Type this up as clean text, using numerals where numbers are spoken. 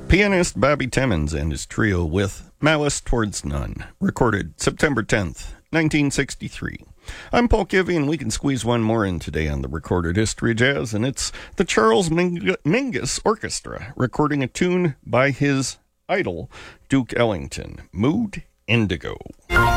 Pianist Bobby Timmons and his trio with Malice Towards None, recorded September 10th, 1963. I'm Paul Kivy, and we can squeeze one more in today on the Recorded History Jazz, and it's the Charles Mingus Orchestra, recording a tune by his idol, Duke Ellington, Mood Indigo.